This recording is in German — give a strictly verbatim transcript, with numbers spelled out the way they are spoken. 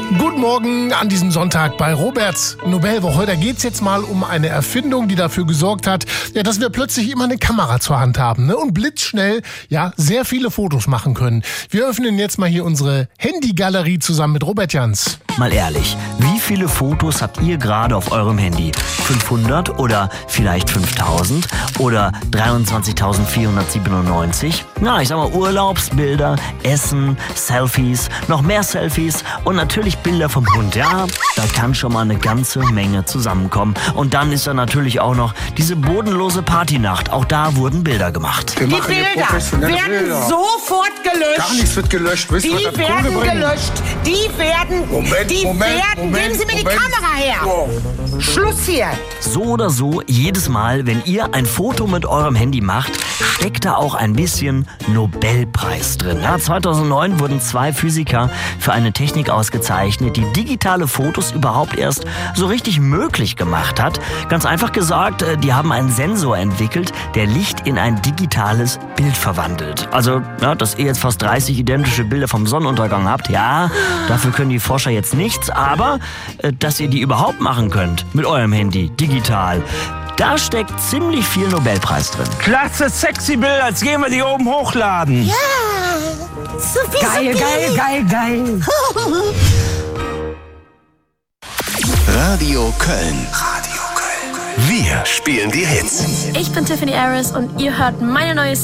Guten Morgen an diesem Sonntag bei Roberts Nobelwoche. Da geht es jetzt mal um eine Erfindung, die dafür gesorgt hat, ja, dass wir plötzlich immer eine Kamera zur Hand haben, ne? Und blitzschnell ja sehr viele Fotos machen können. Wir öffnen jetzt mal hier unsere Handygalerie zusammen mit Robert Jans. Mal ehrlich, wie viele Fotos habt ihr gerade auf eurem Handy? fünfhundert oder vielleicht fünftausend oder dreiundzwanzigtausendvierhundertsiebenundneunzig? Na, ich sag mal Urlaubsbilder, Essen, Selfies, noch mehr Selfies und natürlich Bilder vom Hund. Ja, da kann schon mal eine ganze Menge zusammenkommen. Und dann ist da natürlich auch noch diese bodenlose Partynacht. Auch da wurden Bilder gemacht. Wir Die Bilder werden Bilder. sofort gelöscht. Gar nichts wird gelöscht. Wisst Die ihr, werden gelöscht. Die werden... Moment, die Moment, werden... Moment, Geben Sie mir Moment. die Kamera her. Oh. Schluss hier. So oder so, jedes Mal, wenn ihr ein Foto mit eurem Handy macht, steckt da auch ein bisschen Nobelpreis drin. Ja, zweitausendneun wurden zwei Physiker für eine Technik ausgezeichnet, die digitale Fotos überhaupt erst so richtig möglich gemacht hat. Ganz einfach gesagt, die haben einen Sensor entwickelt, der Licht in ein digitales Bild verwandelt. Also, ja, dass ihr jetzt fast dreißig identische Bilder vom Sonnenuntergang habt, ja, dafür können die Forscher jetzt nichts, aber äh, dass ihr die überhaupt machen könnt mit eurem Handy, digital, da steckt ziemlich viel Nobelpreis drin. Klasse, sexy Bilder, jetzt gehen wir die oben hochladen. Ja, so wie Geil, geil, geil, geil. Radio Köln. Radio Köln. Wir spielen die Hits. Ich bin Tiffany Aris und ihr hört meine neue